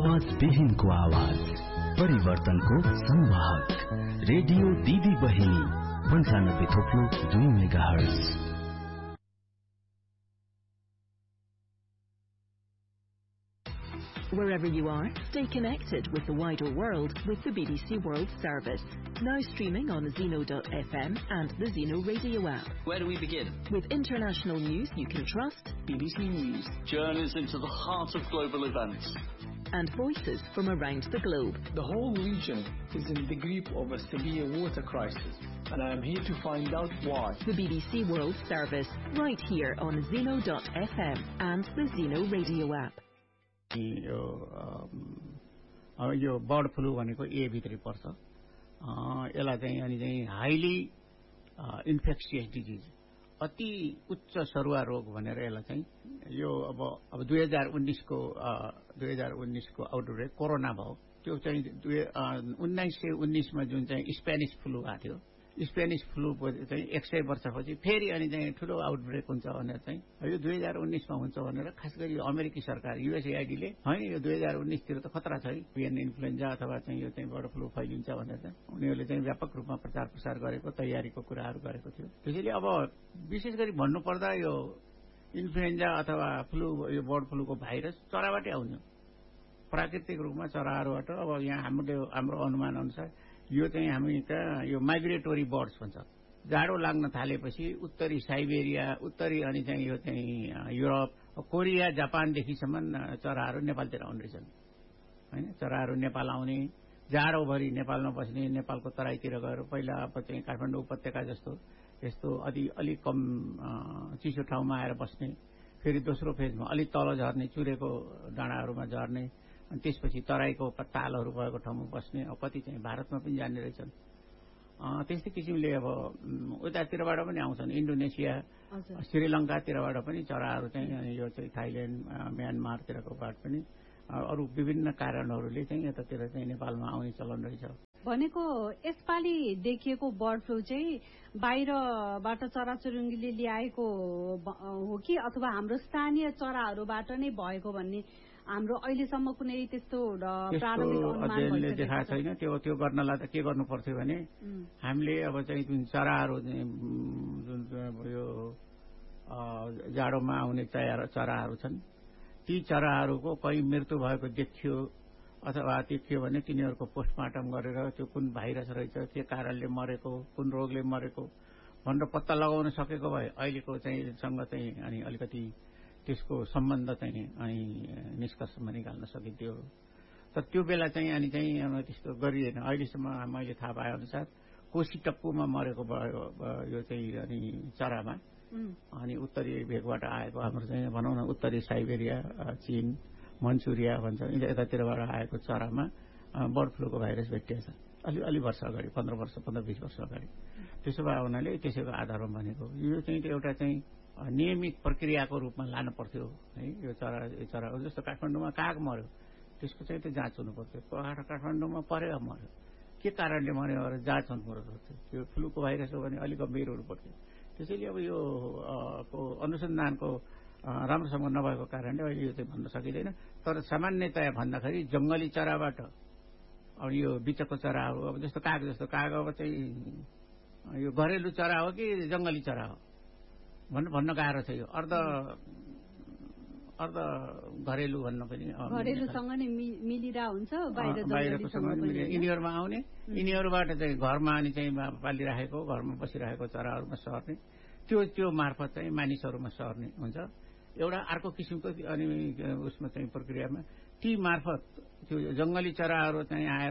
आवाज विहीनको आवाज, परिवर्तनको संवाहक, रेडियो दिदी बहिनी 95.2 megahertz. Wherever you are, stay connected with the wider world with the BBC World Service. Now streaming on Zeno.fm and the Zeno radio app. Where do we begin? With international news you can trust. BBC News. Journeys into the heart of global events. And voices from around the globe. The whole region is in the grip of a severe water crisis, and I am here to find out why. The BBC World Service, right here on Zeno.fm and the Zeno radio app. यो bird flu भनेको ए भित्रै पर्छ। यसलाई चाहिँ अनि चाहिँ highly infectious disease, अति उच्च सरुवा रोग भनेर यसलाई चाहिँ यो अब 2019 को आउटब्रेक कोरोना भयो। त्यो चाहिँ 1919 मा जुन चाहिँ स्पेनिश फ्लू आएको थियो, स्पेनिश फ्लू चाहिँ 100 वर्षपछि फेरि अनि चाहिँ ठुलो आउटब्रेक हुन्छ भनेर चाहिँ यो 2019 मा हुन्छ भनेर खास गरी अमेरिकी सरकार युएसएआईडीले हैन यो 2019 तिर त खतरा छ है, एभियन इन्फ्लुएन्जा अथवा चाहिँ यो चाहिँ बर्ड फ्लू फैलिन्छ भनेर चाहिँ उनीहरूले चाहिँ व्यापक रूपमा प्रचार प्रसार गरेको, तयारीको कुराहरू गरेको थियो। त्यसैले अब विशेष गरी भन्नुपर्दा यो इन्फ्लुएन्जा अथवा फ्लू, यो बर्ड फ्लूको भाइरस चराबाटै आउने, प्राकृतिक रूपमा चराहरूबाट। अब यहाँ हाम्रो अनुमान अनुसार यो चाहिँ हामी कहाँ यो माइग्रेटोरी बर्ड्स भन्छ। जाडो लाग्न थालेपछि उत्तरी साइबेरिया, उत्तरी अनि चाहिँ यो चाहिँ युरोप, कोरिया, जापानदेखिसम्म चराहरू नेपालतिर आउने रहेछन् हैन। चराहरू नेपाल आउने, जाडोभरि नेपालमा बस्ने, नेपालको तराईतिर गएर पहिला अब चाहिँ काठमाडौँ उपत्यका जस्तो यस्तो अलिक कम चिसो ठाउँमा आएर बस्ने, फेरि दोस्रो फेजमा अलिक तल झर्ने, चुरेको डाँडाहरूमा झर्ने, अनि त्यसपछि तराईको तालहरू भएको ठाउँमा बस्ने। अब कति चाहिँ भारतमा पनि जाने रहेछन्। त्यस्तै किसिमले अब उतातिरबाट पनि आउँछन्, इन्डोनेसिया, श्रीलङ्कातिरबाट पनि चराहरू चाहिँ यो चाहिँ थाइल्यान्ड, म्यानमारतिरकोबाट पनि अरू विभिन्न कारणहरूले चाहिँ यतातिर चाहिँ नेपालमा आउने चलन रहेछ। भनेको यसपालि देखिएको बर्ड फ्लू चाहिँ बाहिरबाट चराचुरुङ्गीले ल्याएको हो कि अथवा हाम्रो स्थानीय चराहरूबाट नै भएको भन्ने हाम्रो अहिलेसम्म कुनै त्यस्तो प्रारम्भिक अध्ययनले देखाएको छैन। त्यो गर्नलाई त के गर्नु पर्थ्यो भने हामीले अब चाहिँ जुन चराहरू जुन यो जाडोमा आउने चराहरू छन्, ती चराहरूको कहीँ मृत्यु भएको देखियो अथवा देखियो भने तिनीहरूको पोस्टमार्टम गरेर त्यो कुन भाइरस रहेछ, के कारणले मरेको, कुन रोगले मरेको भनेर पत्ता लगाउन सकेको भए अहिलेको चाहिँ सँग चाहिँ अनि अलिकति त्यसको सम्बन्ध चाहिँ अनि निष्कर्षमा निकाल्न सकिन्थ्यो। तर त्यो बेला चाहिँ अनि चाहिँ त्यस्तो गरिएन। अहिलेसम्म मैले थाहा पाए अनुसार कोशी टप्पूमा मरेको भयो यो चाहिँ अनि चरामा, अनि उत्तरी भेगबाट आएको हाम्रो चाहिँ भनौँ न उत्तरी साइबेरिया, चीन, मन्चुरिया भन्छ यतातिरबाट आएको चरामा बर्ड फ्लूको भाइरस भेटिएछ अलि वर्ष अगाडि, 15-20 वर्ष अगाडि। त्यसो भए हुनाले त्यसैको आधारमा भनेको यो चाहिँ एउटा चाहिँ नियमित प्रक्रियाको रूपमा लानु पर्थ्यो है। यो चरा जस्तो काठमाडौँमा काग मर्यो, त्यसको चाहिँ त्यो जाँच हुनु पर्थ्यो। काठमाडौँमा परेर मर्यो, के कारणले मर्यो भनेर जाँच हुनु पर्थ्यो। त्यो फ्लूको भाइरस हो भने अलिक गम्भीर हुनु पर्थ्यो। त्यसैले अब यो अनुसन्धानको राम्रोसँग नभएको कारणले अहिले यो चाहिँ भन्न सकिँदैन। तर सामान्यतया भन्दाखेरि जंगली चराबाट अब यो बिचको चराहरू अब जस्तो काग अब चाहिँ यो घरेलु चरा हो कि जंगली चरा हो भन्न गाह्रो छ। यो अर्ध घरेलु भन्न पनि घरेलुसँग नै मिलिरा हुन्छ, बाहिरकोसँग यिनीहरूमा आउने, यिनीहरूबाट चाहिँ घरमा अनि चाहिँ पालिराखेको, घरमा बसिरहेको चराहरूमा सर्ने, त्यो मार्फत चाहिँ मानिसहरूमा सर्ने हुन्छ। एउटा अर्को किसिमको अनि उसमा चाहिँ प्रक्रियामा ती मार्फत त्यो जंगली चराहरू चाहिँ आएर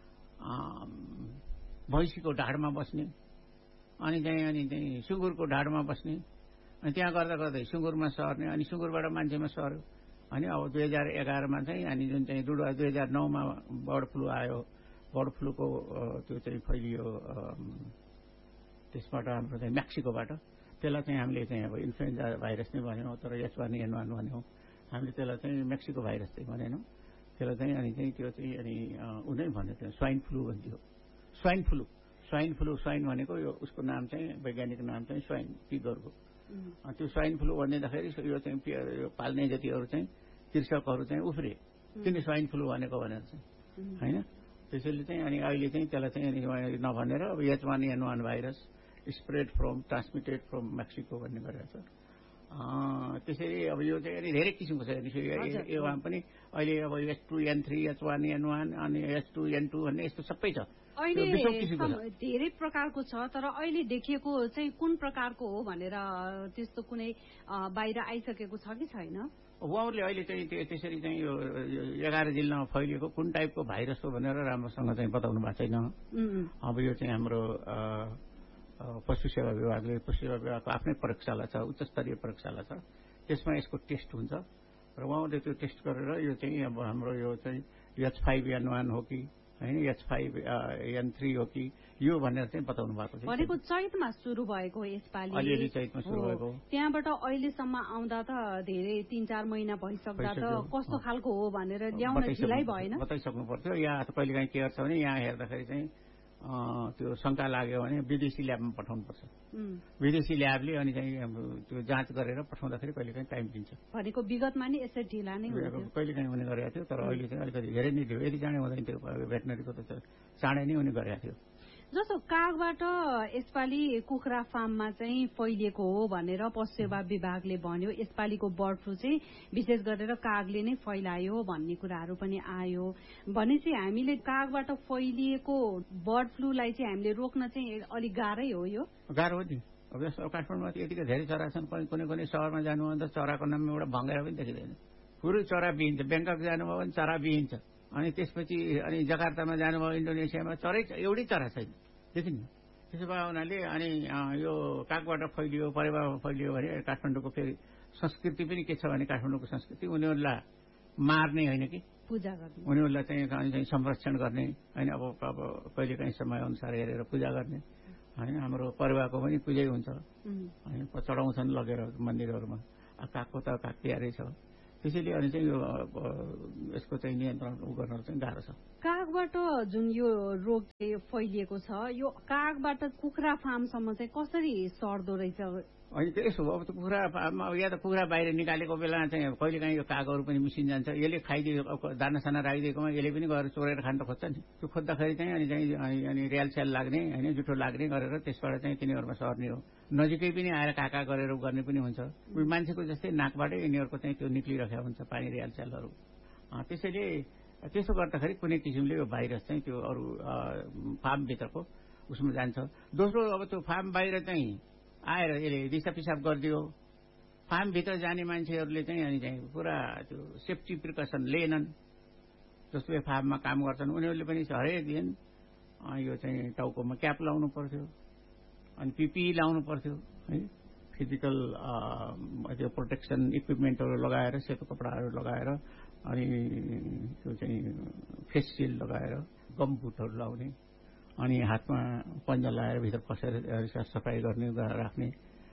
भैँसीको ढाडमा बस्ने, अनि चाहिँ सुँगुरको ढाडमा बस्ने, अनि त्यहाँ गर्दै सुँगुरमा सर्ने, अनि सुँगुरबाट मान्छेमा सर्यो। अनि अब 2011मा चाहिँ अनि जुन चाहिँ 2009मा बर्ड फ्लू आयो, बर्ड फ्लूको त्यो चाहिँ फैलियो त्यसबाट हाम्रो चाहिँ मेक्सिकोबाट। त्यसलाई चाहिँ हामीले चाहिँ अब इन्फ्लुएन्जा भाइरस नै भन्यौँ, तर H1N1 भन्यौँ हामीले, त्यसलाई चाहिँ मेक्सिको भाइरस चाहिँ भनेनौँ। त्यसलाई चाहिँ अनि चाहिँ त्यो चाहिँ अनि उनै भन्यो, त्यो स्वाइन फ्लू भन्थ्यो। स्वाइन भनेको यो उसको नाम चाहिँ वैज्ञानिक नाम चाहिँ स्वाइन पिगरको। त्यो स्वाइन फ्लू भन्दाखेरि यो चाहिँ यो पाल्ने जतिहरू चाहिँ कृषकहरू चाहिँ उफ्रे, किन स्वाइन फ्लू भनेको भनेर चाहिँ होइन। त्यसैले चाहिँ अनि अहिले चाहिँ त्यसलाई चाहिँ नभनेर अब H1N1 virus spread from transmitted from Mexico भन्ने गरेको छ। त्यसरी अब यो चाहिँ अनि धेरै किसिमको छ। योमा पनि अहिले अब H2N3 H1N1 अनि H2N2 भन्ने यस्तो सबै छ। अहिले धेरै प्रकारको छ, तर अहिले देखिएको चाहिँ कुन प्रकारको हो भनेर त्यस्तो कुनै बाहिर आइसकेको छ कि छैन? उहाँहरूले अहिले चाहिँ त्यसरी चाहिँ यो 11 जिल्लामा फैलिएको कुन टाइपको भाइरस हो भनेर राम्रोसँग चाहिँ बताउनु भएको छैन। अब यो चाहिँ हाम्रो पशु सेवा विभागको आफ्नै प्रयोगशाला छ, उच्च स्तरीय प्रयोगशाला छ, त्यसमा यसको टेस्ट हुन्छ र उहाँले त्यो टेस्ट गरेर यो चाहिँ अब हाम्रो यो चाहिँ H5N1 हो कि होइन H5N3 हो कि यो भनेर चाहिँ बताउनु भएको छ। भनेको चैतमा सुरु भएको यसपालि, अलिअलि चैतमा सुरु भएको। त्यहाँबाट अहिलेसम्म आउँदा त धेरै 3-4 महिना भइसक्दा त कस्तो खालको हो भनेर ल्याउन ढिलाइ भएन? बताइसक्नु पर्थ्यो। यहाँ कहिले काहीँ केयर छ भने यहाँ हेर्दाखेरि चाहिँ त्यो शंका लाग्यो भने विदेशी ल्याबमा पठाउनुपर्छ। विदेशी ल्याबले अनि चाहिँ त्यो जाँच गरेर पठाउँदाखेरि कहिले काहीँ टाइम दिन्छ। भनेको विगतमा नि यसरी ढिला नै हुन्थ्यो, कहिले काहीँ हुने गरेको थियो, तर अहिले चाहिँ अलिकति धेरै नै थियो। यदि चाँडै हुँदैन थियो, भेटनरीको त चाँडै नै हुने गरेको थियो। जस्तो कागबाट यसपालि कुखुरा फार्ममा चाहिँ फैलिएको हो भनेर पशु सेवा विभागले भन्यो। यसपालिको बर्ड फ्लू चाहिँ विशेष गरेर कागले नै फैलायो भन्ने कुराहरू पनि आयो भने चाहिँ हामीले कागबाट फैलिएको बर्ड फ्लूलाई चाहिँ हामीले रोक्न चाहिँ अलिक गाह्रै हो। यो गाह्रो हो नि। अब काठमाडौँमा यतिकै धेरै चरा छन्, कुनै कुनै सहरमा जानु भने त चराको नाममा एउटा भँगेरा पनि देखिँदैन, पुरै चरा बिहिन्छ। ब्याङ्कक जानुभयो भने चरा बिहिन्छ, अनि त्यसपछि अनि जकार्तामा जानुभयो इन्डोनेसियामा एउटै चरा छैन देखिन्न। त्यसो भए हुनाले अनि यो कागबाट फैलियो परेवामा फैलियो भने काठमाडौँको फेरि संस्कृति पनि के छ भने काठमाडौँको संस्कृति उनीहरूलाई मार्ने होइन कि पूजा गर्ने, उनीहरूलाई चाहिँ संरक्षण गर्ने होइन। अब कहिले काहीँ समय अनुसार हेरेर पूजा गर्ने होइन। हाम्रो परेवाको पनि पूजै हुन्छ होइन, चढाउँछन् लगेर मन्दिरहरूमा। कागको त काग तिहारै छ। त्यसैले अनि चाहिँ यो यसको चाहिँ नियन्त्रण गर्न चाहिँ गाह्रो छ। कागबाट जुन यो रोग फैलिएको छ, यो कागबाट कुखुरा फार्मसम्म चाहिँ कसरी सर्दो रहेछ? अनि त्यसो हो, अब त कुखुरा फार्ममा या त कुखुरा बाहिर निकालेको बेला चाहिँ कहिले काहीँ यो कागहरू पनि मिसिन जान्छ। यसले खाइदियो, दानासाना राखिदिएकोमा यसले पनि गएर चोरेर खान त खोज्छ नि। त्यो खोज्दाखेरि चाहिँ अनि र्याल स्याल लाग्ने होइन, जुठो लाग्ने गरेर त्यसबाट चाहिँ तिनीहरूमा सर्ने हो। नजिकै पनि आएर काका गरेर गर्ने पनि हुन्छ। मान्छेको जस्तै नाकबाटै यिनीहरूको चाहिँ त्यो निक्लिरहेको हुन्छ पानी र्याल स्यालहरू। त्यसैले त्यसो गर्दाखेरि कुनै किसिमले यो भाइरस चाहिँ त्यो अरू फार्मभित्रको उसमा जान्छ। दोस्रो, अब त्यो फार्म बाहिर चाहिँ आएर यसले दिसा पिसाब गरिदियो, फार्मभित्र जाने मान्छेहरूले चाहिँ अनि चाहिँ पुरा त्यो सेफ्टी प्रिकसन लिएनन्। जस्तो फार्ममा काम गर्छन् उनीहरूले पनि हरेक दिन यो चाहिँ टाउकोमा क्याप लाउनु पर्थ्यो, अनि पिपी लाउनु पर्थ्यो है, फिजिकल त्यो प्रोटेक्सन इक्विपमेन्टहरू लगाएर, सेतो कपडाहरू लगाएर, अनि त्यो चाहिँ फेस सिल्ड लगाएर, गमबुटहरू लाउने, अनि हातमा पन्जा लगाएर भित्र पसेर सफाई गर्ने राख्ने,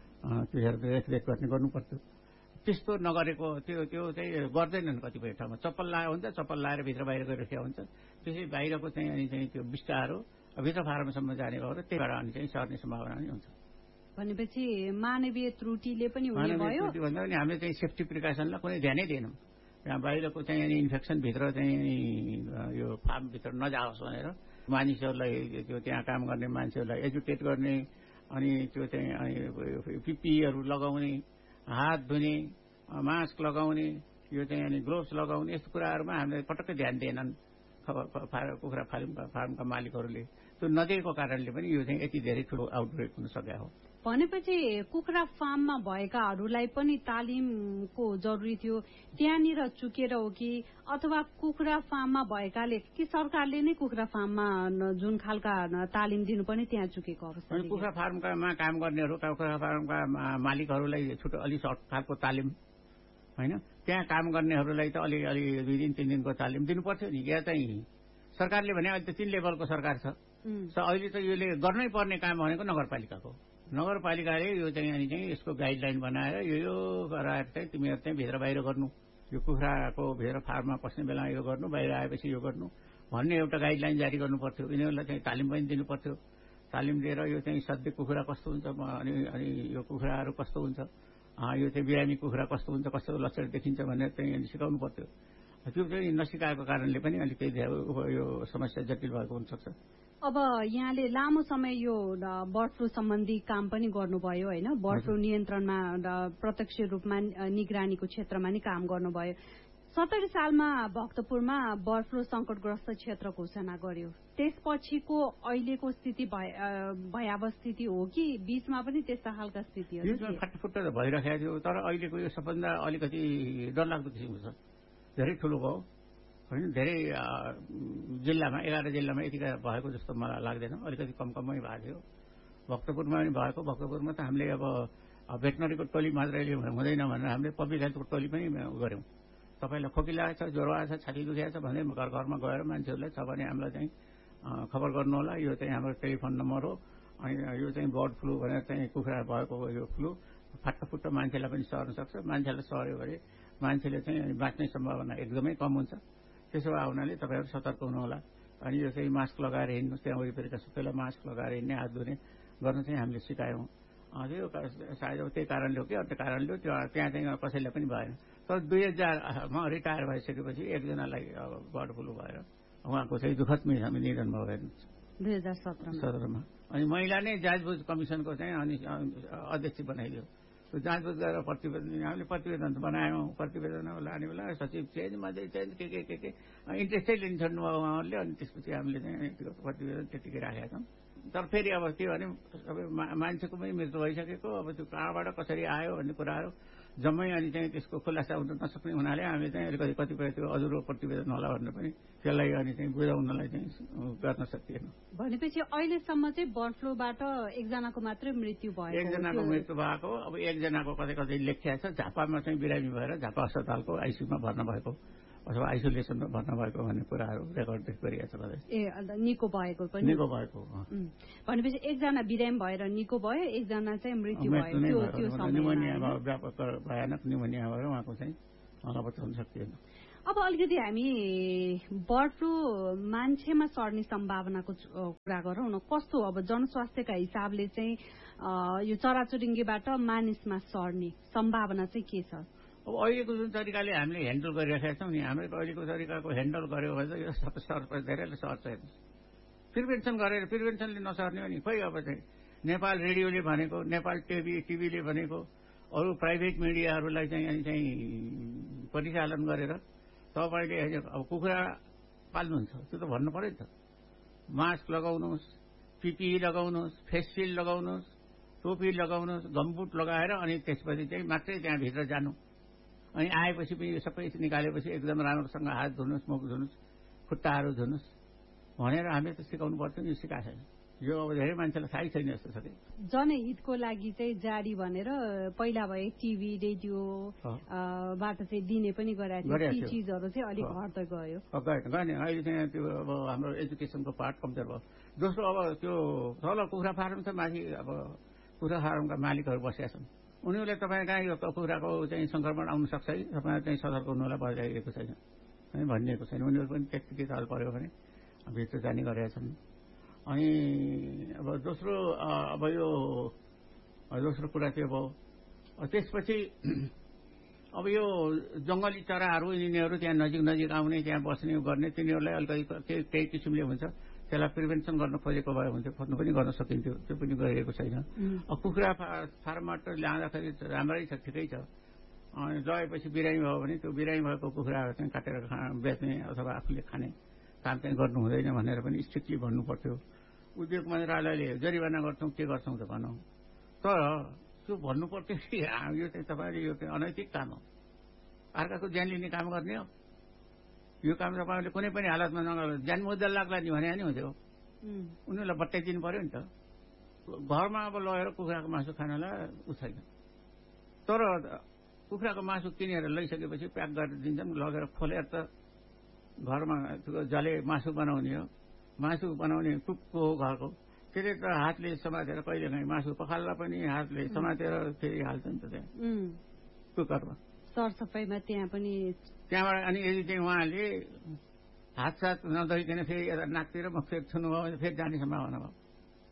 त्यो रेखदेख गर्नु पर्थ्यो। त्यस्तो नगरेको त्यो चाहिँ गर्दैनन् कतिपय ठाउँमा। चप्पल लगाएको हुन्छ, चप्पल लगाएर भित्र बाहिर गरिरहेको हुन्छ। त्यसै बाहिरको चाहिँ अनि चाहिँ त्यो बिस्टाहरू भित्र फार्मसम्म जाने भएर त्यहीबाट अनि चाहिँ सर्ने सम्भावना पनि हुन्छ। भनेपछि मानवीय त्रुटिले पनि हुने भयो। त्रुटि भन्दा पनि हामीले चाहिँ सेफ्टी प्रिकसनलाई कुनै ध्यानै दिएनौँ। यहाँ बाहिरको चाहिँ अनि इन्फेक्सनभित्र चाहिँ यो फार्मभित्र नजाओस् भनेर मानिसहरूलाई, त्यो त्यहाँ काम गर्ने मान्छेहरूलाई एजुकेट गर्ने, अनि त्यो चाहिँ पिपीहरू लगाउने, हात धुने, मास्क लगाउने, यो चाहिँ अनि ग्लोभ्स लगाउने, यस्तो कुराहरूमा हामीले पटक्कै ध्यान दिएनन् कुखुरा फार्मका मालिकहरूले। त्यो नदिएको कारणले पनि यो चाहिँ यति धेरै ठुलो आउटब्रेक हुन सकेको हो। भनेपछि कुखुरा फार्ममा भएकाहरूलाई पनि तालिमको जरुरी थियो, त्यहाँनिर चुकेर हो कि अथवा कुखुरा फार्ममा भएकाले कि सरकारले नै कुखुरा फार्ममा जुन खालका तालिम दिनुपर्ने त्यहाँ चुकेको अवस्था? कुखुरा फार्ममा काम गर्नेहरू, कुखुरा फार्मका मालिकहरूलाई छुट्टै अलि सर्ट खालको तालिम होइन, त्यहाँ काम गर्नेहरूलाई त अलि 2 दिन 3 दिनको तालिम दिनु पर्थ्यो नि। या चाहिँ सरकारले भने अहिले त 3 लेभलको सरकार छ, अहिले त यसले गर्नै पर्ने काम भनेको नगरपालिकाको। नगरपालिकाले यो चाहिँ अनि चाहिँ यसको गाइडलाइन बनाएर यो गराएर चाहिँ तिमीहरू चाहिँ भित्र बाहिर गर्नु, यो कुखुराको भित्र फार्ममा पस्ने बेला यो गर्नु, बाहिर आएपछि यो गर्नु भन्ने एउटा गाइडलाइन जारी गर्नु पर्थ्यो। यिनीहरूलाई चाहिँ तालिम पनि दिनु पर्थ्यो। तालिम दिएर यो चाहिँ सधैँ कुखुरा कस्तो हुन्छ, अनि यो कुखुराहरू कस्तो हुन्छ, यो चाहिँ बिरामी कुखुरा कस्तो हुन्छ, कस्तो लक्षण देखिन्छ भनेर चाहिँ सिकाउनु पर्थ्यो। त्यो चाहिँ नसिकाएको कारणले पनि अलिकति यो समस्या जटिल भएको हुनसक्छ। अब यहाँले लामो समय यो बर्ड फ्लू सम्बन्धी काम पनि गर्नुभयो होइन, बर्ड फ्लू नियन्त्रणमा प्रत्यक्ष रूपमा निगरानीको क्षेत्रमा नि काम गर्नुभयो। 70 सालमा भक्तपुरमा बर्ड फ्लू संकटग्रस्त क्षेत्र घोषणा गर्यो। त्यसपछिको अहिलेको स्थिति भयावह स्थिति हो कि बीचमा पनि त्यस्ता खालका स्थितिहरू बीचमा फटाफट भइरहेको थियो, तर अहिलेको यो सबभन्दा अलिकति डरलाग्दो किसिमको छ। धेरै ठुलो भयो होइन, धेरै जिल्लामा 11 जिल्लामा यतिका भएको जस्तो मलाई लाग्दैन, अलिकति कमै भएको थियो। भक्तपुरमा पनि भएको, भक्तपुरमा त हामीले अब भेटनरीको टोली मात्रैले हुँदैन भनेर हामीले पब्लिक हेल्थको टोली पनि गऱ्यौँ। तपाईँलाई खोकी लागेको छ, ज्वरो आएको छ, छाती दुखेको छ भने घर घरमा गएर मान्छेहरूलाई छ भने हामीलाई चाहिँ खबर गर्नु होला। यो चाहिँ हाम्रो टेलिफोन नम्बर हो। अनि यो चाहिँ बर्ड फ्लू भनेर चाहिँ कुखुरा भएको यो फ्लू फाटफुट्ट मान्छेलाई पनि सर्न सक्छ। मान्छेलाई सर्यो भने मान्छेले चाहिँ बाँच्ने सम्भावना एकदमै कम हुन्छ। त्यसो भए हुनाले तपाईँहरू सतर्क हुनुहोला। अनि यो चाहिँ मास्क लगाएर हिँड्नुहोस्, त्यहाँ वरिपरिका सबैलाई मास्क लगाएर हिँड्ने, हात धुने गर्न चाहिँ हामीले सिकायौँ। त्यो सायद त्यही कारणले हो कि अर्को कारणले हो, त्यहाँ चाहिँ कसैलाई पनि भएन। तर 2000मा रिटायर भइसकेपछि एकजनालाई अब बर्ड फ्लू भएर उहाँको चाहिँ दुःखद निधन भयो हेर्नुहोस् 2017मा। अनि महिला नै जाँचबुझ कमिसनको चाहिँ अनि अध्यक्ष बनाइदियो। त्यो जाँचबुझ गरेर प्रतिवेदन हामीले प्रतिवेदन बनायौँ। प्रतिवेदन लाने बेला सचिव चेन्ज मात्रै चेन्ज के इन्ट्रेस्टै लिन छोड्नु भयो उहाँहरूले। अनि त्यसपछि हामीले चाहिँ त्यो प्रतिवेदन त्यतिकै राखेका छौँ। तर फेरि अब के भने सबै मान्छेको पनि मृत्यु भइसकेको, अब त्यो कहाँबाट कसरी आयो भन्ने कुराहरू जम्मै अनि चाहिँ त्यसको खुलासा हुन नसक्ने हुनाले हामीले चाहिँ अलिकति कतिपय त्यो अधुरो प्रतिवेदन होला भनेर पनि त्यसलाई अनि चाहिँ बुझाउनलाई चाहिँ गर्न सकिएन। भनेपछि अहिलेसम्म चाहिँ बर्ड फ्लूबाट एकजनाको मात्रै मृत्यु भयो। एकजनाको मृत्यु भएको, अब एकजनाको कतै कतै लेखिया छ झापामा चाहिँ बिरामी भएर झापा अस्पतालको आइसियूमा भर्ना भएको अथवा आइसोलेसनमा भर्ना भएको भन्ने कुराहरू रेकर्ड गरिएको छ। निको भएको पनि निको भएको भनेपछि एकजना बिरामी भएर निको भयो, एकजना चाहिँ मृत्यु भयो। त्यो निमोनिया व्यापक भयानक निमोनिया भएर उहाँको चाहिँ बचाउन सकिएन। अब अलिकति हामी बर्ड फ्लू मान्छेमा सर्ने सम्भावनाको कुरा गरौँ न। कस्तो अब जनस्वास्थ्यका हिसाबले चाहिँ यो चराचुरुङ्गीबाट मानिसमा सर्ने सम्भावना चाहिँ के छ? अब अहिलेको जुन तरिकाले हामीले ह्यान्डल गरिरहेका छौँ नि, हाम्रो अहिलेको तरिकाको ह्यान्डल गर्यो भने यो धेरैले सर्छ। प्रिभेन्सन गरेर प्रिभेन्सनले नसर्ने हो नि। खोइ अब चाहिँ नेपाल रेडियोले भनेको, नेपाल टिभीले भनेको, अरू प्राइभेट मिडियाहरूलाई चाहिँ अनि चाहिँ परिचालन गरेर तपाईँले अब कुखुरा पाल्नुहुन्छ त्यो त भन्नु पर्यो नि त। मास्क लगाउनुहोस्, पिपिई लगाउनुहोस्, फेस सिल्ड लगाउनुहोस्, टोपी लगाउनुहोस्, गमबुट लगाएर अनि त्यसपछि चाहिँ मात्रै त्यहाँभित्र जानु। अनि आएपछि पनि यो सबै निकालेपछि एकदम राम्रोसँग हात धुनुहोस्, मुख धुनुहोस्, खुट्टाहरू धुनुहोस् भनेर हामीले त सिकाउनु पर्थ्यो नि। सिकाएको छैन। यो अब धेरै मान्छेलाई थाहै छैन जस्तो छ कि। जनहितको लागि चाहिँ जारी भनेर पहिला भए टिभी रेडियोबाट चाहिँ दिने पनि गराएको थियो। ती चिजहरू चाहिँ अलिक घट्दै गयो। गएन। अहिले चाहिँ त्यो अब हाम्रो एजुकेसनको पार्ट कमजोर भयो। दोस्रो अब त्यो तल कुखुरा फार्म छ, माथि अब कुखुरा फार्मका मालिकहरू बसेका छन्। उनीहरूले तपाईँ कहाँ यो कुखुराको चाहिँ संक्रमण आउन सक्छ है, तपाईँ चाहिँ सतर्क हुनुलाई भइरहेको छैन है भनिएको छैन। उनीहरू पनि त्यतिकै चाल पर्यो भने भित्र जाने गरेका छन्। अनि अब दोस्रो कुरा चाहिँ भयो। त्यसपछि अब यो जङ्गली चराहरू यिनीहरू त्यहाँ नजिक आउने, त्यहाँ बस्ने गर्ने, तिनीहरूलाई अलिकति केही किसिमले हुन्छ त्यसलाई प्रिभेन्सन गर्न खोजेको भयो भने खोज्नु पनि गर्न सकिन्थ्यो। त्यो पनि गरिएको छैन। अब कुखुरा फार्मबाट ल्याउँदाखेरि राम्रै छ, ठिकै छ। अनि लगेपछि बिरामी भयो भने त्यो बिरामी भएको कुखुराहरू चाहिँ काटेर बेच्ने अथवा आफूले खाने काम चाहिँ गर्नु हुँदैन भनेर पनि स्ट्रिक्टली भन्नु पर्थ्यो। उद्योग मन्त्रालयले जरिवाना गर्छौँ के गर्छौँ त भनौँ, तर त्यो भन्नु पर्थ्यो कि यो चाहिँ तपाईँले यो चाहिँ अनैतिक काम हो, अर्काको ज्यान लिने काम गर्ने हो। यो काम तपाईँले कुनै पनि हालतमा नगर्नु, ज्यान मुद्दा लाग्ला नि भने नि हुन्थ्यो। उनीहरूलाई बट्टाइदिनु पर्यो नि त। घरमा अब लगेर कुखुराको मासु खानलाई छैन। तर कुखुराको मासु किनेर लैसकेपछि प्याक गरेर दिन्छन्, लगेर खोलेर त घरमा जले मासु बनाउने हो। मासु बनाउने कुकको हो घरको, त्यसले त हातले समातेर कहिलेकाहीँ मासु पखाल्दा पनि हातले समातेर फेरि हाल्छ नि त त्यहाँ कुकरमा। सरसफाइमा त्यहाँबाट अनि यदि चाहिँ उहाँले हातसात नधोइकन फेरि नाकतिर मुखतिर छुनुभयो भने फेरि जाने सम्भावना भयो।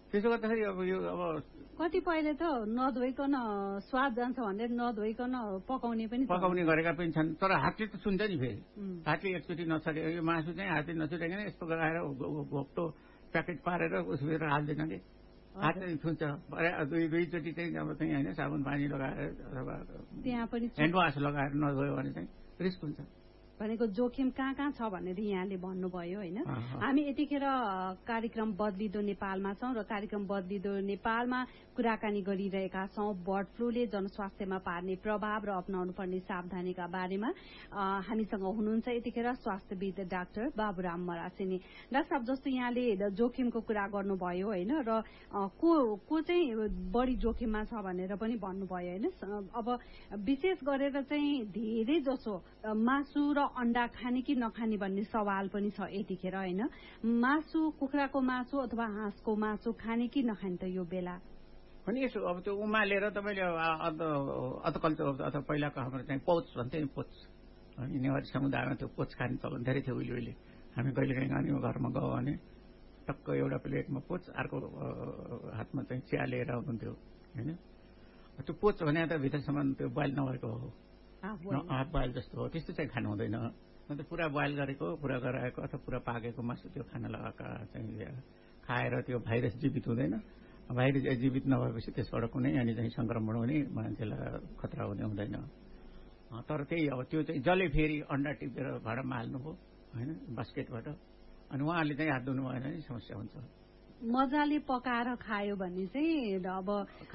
त्यसो गर्दाखेरि अब यो अब कतिपयले त नधोइकन स्वाद जान्छ भनेर नधोइकन पकाउने गरेका पनि छन्। तर हातले त सुन्छ नि फेरि हातले एकचोटि नछरे यो मासु चाहिँ हातले नछुटाइकन यस्तो गराएर घोप्टो प्याकेट पारेर उसभित्र हाल्दैन कि हातले छुन्छ। दुईचोटि चाहिँ अब चाहिँ होइन साबुन पानी लगाएर अथवा त्यहाँ पनि ह्यान्ड वास लगाएर नधोयो भने चाहिँ रिस्क हुन्छ भनेको जोखिम कहाँ छ भनेर यहाँले भन्नुभयो होइन। हामी यतिखेर कार्यक्रम बदलिदो नेपालमा छौँ र कार्यक्रम बदलिदो नेपालमा कुराकानी गरिरहेका छौँ बर्ड फ्लूले जनस्वास्थ्यमा पार्ने प्रभाव र अपनाउनु पर्ने सावधानीका बारेमा। हामीसँग हुनुहुन्छ यतिखेर स्वास्थ्यविद डाक्टर बाबुराम मरासिनी। डाक्टर साहब, जस्तो यहाँले जोखिमको कुरा गर्नुभयो होइन र को चाहिँ बढी जोखिममा छ भनेर पनि भन्नुभयो होइन। अब विशेष गरेर चाहिँ धेरै जसो मासु र अण्डा खाने कि नखाने भन्ने सवाल पनि छ यतिखेर होइन। मासु, कुखुराको मासु अथवा हाँसको मासु खाने कि नखाने त यो बेला अनि यसो अब त्यो उमालेर तपाईँले अधकल्चर अथवा पहिलाको हाम्रो चाहिँ पौच भन्थ्यो नि, पोच अनि नेवारी समुदायमा त्यो पोच खाने चलन धेरै थियो उहिले। हामी कहिलेकाहीँ अनि घरमा गयो भने टक्क एउटा प्लेटमा पोच अर्को हातमा चाहिँ चिया लिएर आउनुहुन्थ्यो होइन। त्यो पोच भने त भित्रसम्म त्यो बोइल नभएको हो, हाफ बोइल जस्तो हो, त्यस्तो चाहिँ खानु हुँदैन। अन्त पुरा बोइल गरेको, पुरा गराएको अथवा पुरा पाकेको मासु त्यो खान लगाएका चाहिँ खाएर त्यो भाइरस जीवित हुँदैन। भाइरस जीवित नभएपछि त्यसबाट कुनै अनि चाहिँ संक्रमण हुने मान्छेलाई खतरा हुने हुँदैन। तर त्यही अब त्यो चाहिँ जसले फेरि अन्डा टिपेर भाँडामा हाल्नुभयो होइन बास्केटबाट, अनि उहाँहरूले चाहिँ हात धुनु भएन भने समस्या हुन्छ। मजाले पकाएर खायो भने चाहिँ अब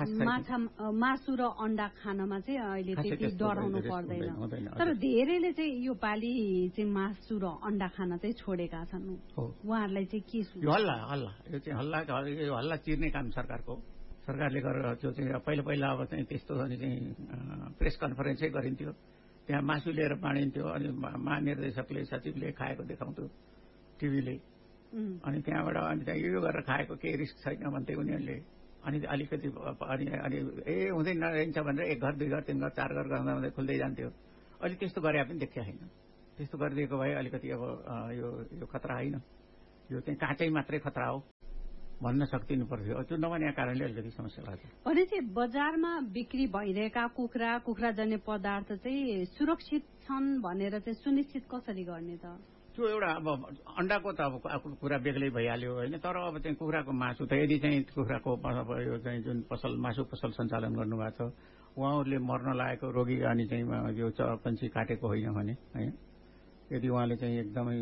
मासु र अण्डा खानमा चाहिँ अहिले त्यति डराउनु पर्दैन। तर धेरैले चाहिँ यो पालि चाहिँ मासु र अण्डा खान चाहिँ छोडेका छन्। उहाँहरूलाई चाहिँ के सुन्नु? हल्ला यो चाहिँ हल्ला चिर्ने काम सरकारले गरेर त्यो चाहिँ पहिला अब चाहिँ त्यस्तो अनि चाहिँ प्रेस कन्फरेन्सै गरिन्थ्यो, त्यहाँ मासु लिएर बाँडिन्थ्यो अनि महानिर्देशकले सचिवले खाएको देखाउँथ्यो टिभीले, अनि त्यहाँबाट अनि त्यहाँ यो गरेर खाएको केही रिस्क छैन भन्थे उनीहरूले। अनि अलिकति अनि हुँदैन रहन्छ भनेर एक घर, दुई घर, तीन घर, चार घर गर्दा खुल्दै जान्थ्यो। अहिले त्यस्तो गरे पनि देखिया छैन। त्यस्तो गरिदिएको भए अलिकति अब यो खतरा होइन, यो चाहिँ काँचै मात्रै खतरा हो भन्न सक्दिनु पर्थ्यो। त्यो नभने कारणले अलिकति समस्या लाग्छ। भनेपछि बजारमा बिक्री भइरहेका कुखुराजन्य पदार्थ चाहिँ सुरक्षित छन् भनेर चाहिँ सुनिश्चित कसरी गर्ने त? त्यो एउटा अब अण्डाको त अब कुरा बेग्लै भइहाल्यो होइन। तर अब चाहिँ कुखुराको मासु त यदि चाहिँ कुखुराको यो चाहिँ जुन मासु पसल सञ्चालन गर्नुभएको छ उहाँहरूले मर्न लागेको रोगी अनि चाहिँ यो चरपन्छी काटेको होइन भने होइन, यदि उहाँले चाहिँ एकदमै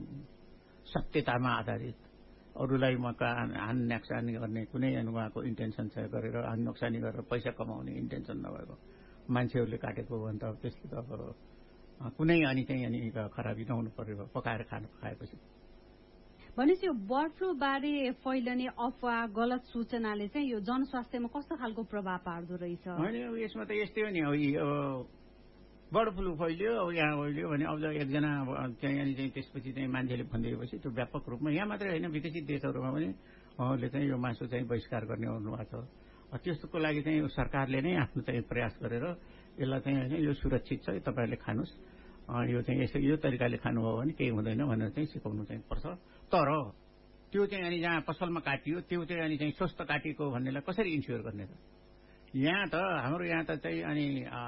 सत्यतामा आधारित अरूलाई हान नोक्सानी गर्ने कुनै उहाँको इन्टेन्सन छ गरेर हान नोक्सानी गरेर पैसा कमाउने इन्टेन्सन नभएको मान्छेहरूले काटेको हो भने त त्यसले त अब कुनै अनि चाहिँ अनि खराबी नहुनु पर्यो पकाएर खाएपछि। भनेपछि यो बर्ड फ्लू बारे फैलने अफवाह गलत सूचनाले चाहिँ यो जनस्वास्थ्यमा कस्तो खालको प्रभाव पार्दो रहेछ? होइन यसमा त यस्तै हो नि, अब बर्ड फ्लू फैलियो, अब यहाँ फैलियो भने अब एकजना चाहिँ अनि चाहिँ त्यसपछि चाहिँ मान्छेले भनिदिएपछि त्यो व्यापक रूपमा यहाँ मात्रै होइन विकसित देशहरूमा पनि उहाँहरूले चाहिँ यो मासु चाहिँ बहिष्कार गर्ने हुनुभएको छ। त्यसको लागि चाहिँ सरकारले नै आफ्नो चाहिँ प्रयास गरेर यसलाई चाहिँ होइन यो सुरक्षित छ, तपाईँहरूले खानुहोस्, यो चाहिँ यसो यो तरिकाले खानुभयो भने केही हुँदैन भनेर चाहिँ सिकाउनु चाहिँ पर्छ। तर त्यो चाहिँ अनि जहाँ पसलमा काटियो त्यो चाहिँ अनि चाहिँ स्वस्थ काटिएको भन्नेलाई कसरी इन्स्योर गर्ने त? यहाँ त हाम्रो यहाँ त चाहिँ अनि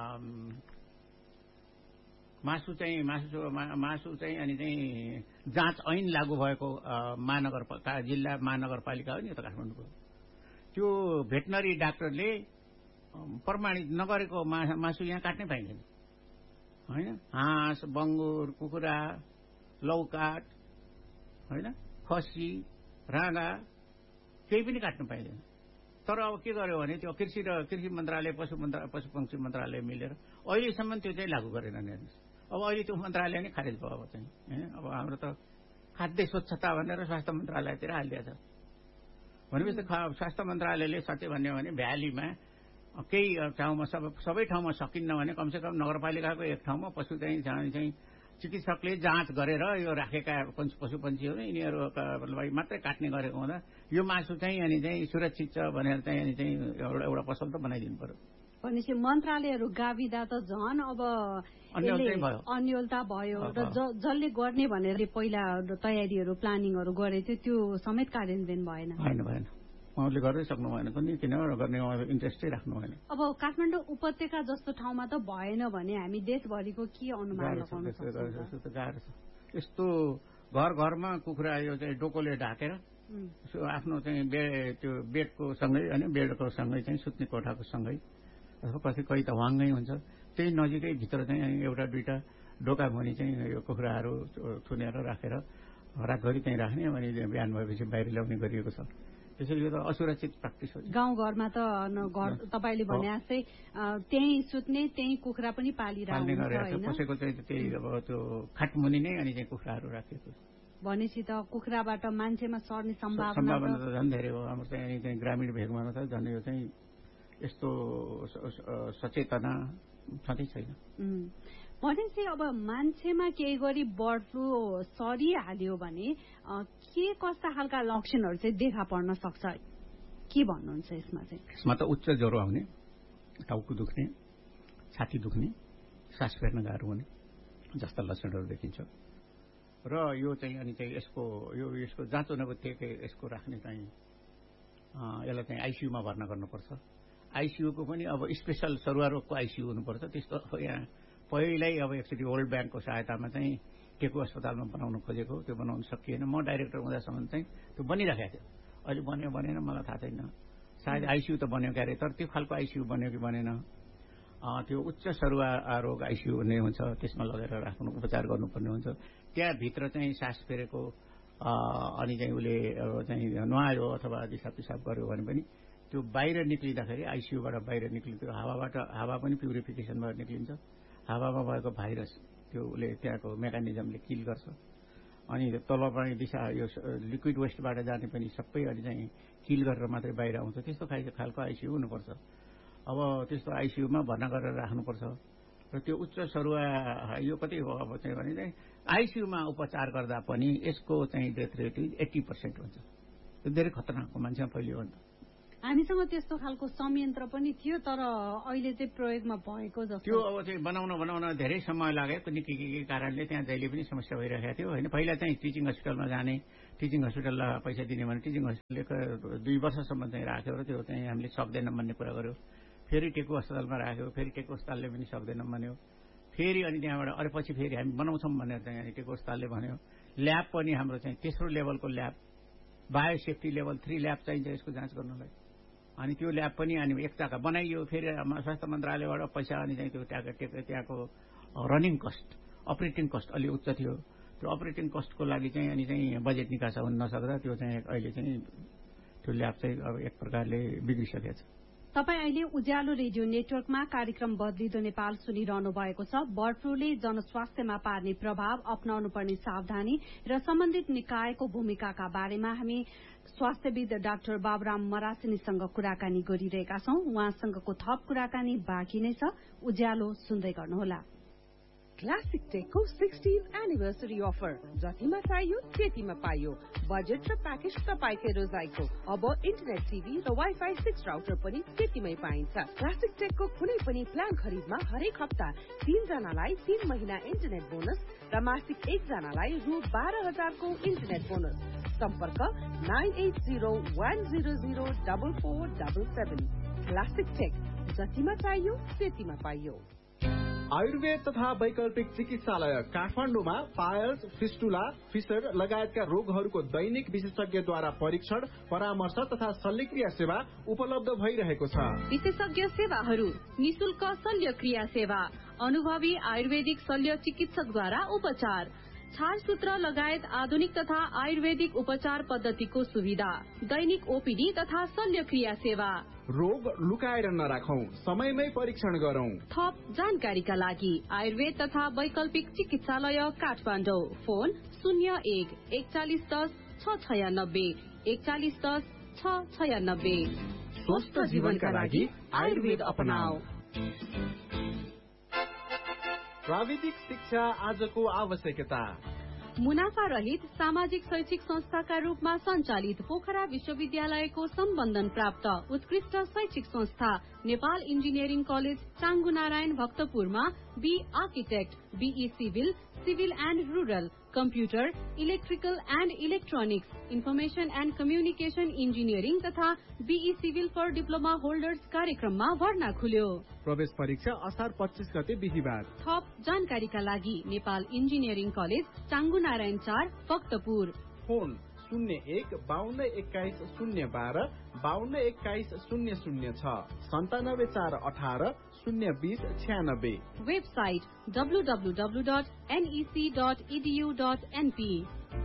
मासु चाहिँ अनि चाहिँ जाँच ऐन लागू भएको जिल्ला महानगरपालिका हो नि त काठमाडौँको, त्यो भेटनरी डाक्टरले प्रमाणित नगरेको मासु यहाँ काट्नै पाइँदैन होइन। हाँस, बङ्गुर, कुखुरा, लौकाट होइन, खसी, राँगा केही पनि काट्नु पाइँदैन। तर अब के गर्यो भने त्यो कृषि मन्त्रालय पशुपक्षी मन्त्रालय मिलेर अहिलेसम्म त्यो चाहिँ लागू गरेन हेर्नुहोस्। अब अहिले त्यो मन्त्रालय नै खारेज भयो अब चाहिँ होइन। अब हाम्रो त खाद्य स्वच्छता भनेर स्वास्थ्य मन्त्रालयतिर हालिदिएको छ भनेपछि त स्वास्थ्य मन्त्रालयले साँच्चै भन्यो भने भ्यालीमा केही ठाउँमा सबै ठाउँमा सकिन्न भने कमसेकम नगरपालिकाको एक ठाउँमा पशु चाहिँ चिकित्सकले जाँच गरेर यो राखेका पशुपन्छीहरू यिनीहरूलाई मात्रै काट्ने गरेको हुँदा यो मासु चाहिँ अनि चाहिँ सुरक्षित छ भनेर चाहिँ अनि चाहिँ एउटा पसल त बनाइदिनु पर्यो। भनेपछि मन्त्रालयहरू गाविदा त झन् अब अन्यलता भयो र जसले गर्ने भनेर पहिला तयारीहरू प्लानिङहरू गरेको थियो त्यो समेत कार्यान्वयन भएन। उहाँले गर्दै सक्नु भएन पनि किन गर्ने उहाँले इन्ट्रेस्टै राख्नु भएन। अब काठमाडौँ उपत्यका जस्तो ठाउँमा त भएन भने हामी देशभरिको के अनुमान लगाउन सक्छौँ? गाह्रो छ। यस्तो घर घरमा कुखुरा यो चाहिँ डोकोले ढाकेर आफ्नो चाहिँ त्यो बेडको सँगै होइन बेडको सँगै चाहिँ सुत्ने कोठाको सँगै अथवा कहीँ त वाङ्गै हुन्छ त्यही नजिकै भित्र चाहिँ एउटा दुईटा ढोका मुनि चाहिँ यो कुखुराहरू थुनेर राखेर रातभरि त्यहीँ राख्ने अनि बिहान भएपछि बाहिर ल्याउने गरिएको छ। त्यसैले यो त असुरक्षित प्र्याक्टिस हो। गाउँघरमा त तपाईँले भने जस्तै त्यहीँ सुत्ने त्यहीँ कुखुरा पनि पालिरहेको कसैको चाहिँ त्यही अब त्यो खाटमुनि नै अनि चाहिँ कुखुराहरू राखेको भनेपछि त कुखुराबाट मान्छेमा सर्ने सम्भावना त झन् धेरै हो। हाम्रो चाहिँ ग्रामीण भेगमा त झन् यो चाहिँ यस्तो सचेतना छँदै छैन। भनेपछि अब मान्छेमा केही गरी बर्ड फ्लू सरिहाल्यो भने के कस्ता खालका लक्षणहरू चाहिँ देखा पर्न सक्छ के भन्नुहुन्छ यसमा चाहिँ? यसमा त उच्च ज्वरो आउने, टाउको दुख्ने, छाती दुख्ने, सास फेर्न गाह्रो हुने जस्ता लक्षणहरू देखिन्छ। र यो चाहिँ अनि चाहिँ यसको जाँच हुनको थिएकै यसको राख्ने चाहिँ यसलाई चाहिँ आइसियूमा भर्ना गर्नुपर्छ। आइसियूको पनि अब स्पेसल सरुवा रोगको आइसियू हुनुपर्छ। त्यस्तो यहाँ पहिल्यै अब एक्चुअली वर्ल्ड ब्याङ्कको सहायतामा चाहिँ टेकु अस्पतालमा बनाउनु खोजेको त्यो बनाउन सकिएन। म डाइरेक्टर हुँदासम्म चाहिँ त्यो बनिराखेको थियो। अहिले बन्यो बनेन मलाई थाहा छैन। सायद आइसियू त बन्यो क्यारे तर त्यो खालको आइसियू बन्यो कि बनेन। त्यो उच्च सरुवा रोग आइसियू हुने हुन्छ त्यसमा लगेर राख्नु उपचार गर्नुपर्ने हुन्छ। त्यहाँभित्र चाहिँ सास फेरेको अनि चाहिँ उसले चाहिँ नुहायो अथवा दिसा पिसाब गर्यो भने पनि त्यो बाहिर निक्लिँदाखेरि आइसियूबाट बाहिर निक्लिन्छ हावा पनि प्युरिफिकेसन भएर निक्लिन्छ। हावामा भएको भाइरस त्यो उसले त्यहाँको मेकानिजमले किल गर्छ। अनि तल पनि दिशा यो लिक्विड वेस्टबाट जाने पनि सबै अनि चाहिँ किल गरेर मात्रै बाहिर आउँछ। त्यस्तो खालको आइसियू हुनुपर्छ। अब त्यस्तो आइसियूमा भर्ना गरेर राख्नुपर्छ। र त्यो उच्च सरुवा यो कति हो अब चाहिँ भने चाहिँ आइसियूमा उपचार गर्दा पनि यसको चाहिँ डेथ रेट 80% हुन्छ। त्यो धेरै खतरनाक हो मान्छेमा फैलियो भने। हामीसँग त्यस्तो खालको संयन्त्र पनि थियो तर अहिले चाहिँ प्रयोगमा भएको जस्तो त्यो अब चाहिँ बनाउन धेरै समय लाग्यो कुनै के कारणले त्यहाँ जहिले पनि समस्या भइरहेको थियो होइन। पहिला चाहिँ टिचिङ हस्पिटलमा जाने टिचिङ हस्पिटललाई पैसा दिने भने टिचिङ हस्पिटलले 2 वर्षसम्म चाहिँ राख्यो र त्यो चाहिँ हामीले सक्दैन भन्ने कुरा गर्यो। फेरि टेकु अस्पतालमा राख्यो फेरि टेकु अस्पतालले पनि सक्दैन भन्यो। फेरि अनि त्यहाँबाट अरे पछि फेरि हामी बनाउँछौँ भनेर चाहिँ टेकु अस्पतालले भन्यो। ल्याब पनि हाम्रो चाहिँ तेस्रो लेभलको ल्याब बायोसेफ्टी लेभल 3 ल्याब चाहिन्छ यसको जाँच गर्नलाई। अनि त्यो ल्याब पनि अनि एकताका बनाइयो। फेरि स्वास्थ्य मन्त्रालयबाट पैसा अनि चाहिँ त्यो त्यहाँको रनिङ कस्ट अपरेटिङ कस्ट अलि उच्च थियो। त्यो अपरेटिङ कस्टको लागि चाहिँ अनि चाहिँ बजेट निकासा हुन नसक्दा त्यो चाहिँ अहिले चाहिँ त्यो ल्याब चाहिँ अब एक प्रकारले बिग्रिसकेको छ। तपाईँ अहिले उज्यालो रेडियो नेटवर्कमा कार्यक्रम बदलिदो नेपाल सुनिरहनु भएको छ। बर्ड फ्लूले जनस्वास्थ्यमा पार्ने प्रभाव, अपनाउनु पर्ने सावधानी र सम्बन्धित निकायको भूमिकाका बारेमा हामी स्वास्थ्यविद डाक्टर बाबुराम मरासिनीसँग कुराकानी गरिरहेका छौं। उहाँसँगको थप कुराकानी बाँकी नै छ। उज्यालो सुन्दै गर्नुहोला। क्लासिक टेकको 16th एनिभर्सरी अफर जतिमा चाहियो त्यतिमा पाइयो। बजेट र प्याकेज तपाईकै रोजाइको। अब इन्टरनेट टिभी र वाइफाई 6 राउटर पनि त्यतिमै पाइन्छ। क्लासिक टेकको कुनै पनि प्लान खरिदमा हरेक हप्ता 3 जनालाई 3 महिना इन्टरनेट बोनस र मासिक 1 जनालाई रु 12,000 को इन्टरनेट बोनस। सम्पर्क 9801004477। क्लासिक टेक जतिमा चाहियो त्यतिमा पाइयो। आयुर्वेद तथा वैकल्पिक चिकित्सालय काठमाडौँमा पायल्स, फिस्टुला, फिसर लगायतका रोगहरूको दैनिक विशेषज्ञद्वारा परीक्षण, परामर्श तथा शल्यक्रिया सेवा उपलब्ध भइरहेको छ। विशेषज्ञ सेवाहरू, निशुल्क शल्यक्रिया सेवा, अनुभवी आयुर्वेदिक शल्य चिकित्सकद्वारा उपचार, छारसूत्र लगायत आधुनिक तथा आयुर्वेदिक उपचार पद्धतिको सुविधा, दैनिक ओपीडी तथा शल्यक्रिया सेवा। रोग लुकाएर नराखौं, समयमै परीक्षण गरौं। थप जानकारीका लागि आयुर्वेद तथा वैकल्पिक चिकित्सालय काठमाडौँ। फोन 014110 696 4110 स्वस्थ जीवनका लागि आयुर्वेद अपनाऊ। प्राविधिक शिक्षा आजको आवश्यकता। मुनाफा रहित सामाजिक शैक्षिक संस्थाका रूपमा सञ्चालित पोखरा विश्वविद्यालयको सम्बन्धन प्राप्त उत्कृष्ट शैक्षिक संस्था Nepal engineering college चाङ्गु Narayan भक्तपुरमा be architect, be civil, civil and rural, computer, electrical and electronics, information and communication engineering तथा be civil for diploma holders कार्यक्रममा भर्ना खुल्यो। प्रवेश परीक्षा असार 25 गते बिहीबार। थप जानकारीका लागि Nepal engineering college चाङ्गु Narayan 4 Bhaktapur. Phone 01-5221-012 5221-006 9741802096। Website www.nec.edu.np।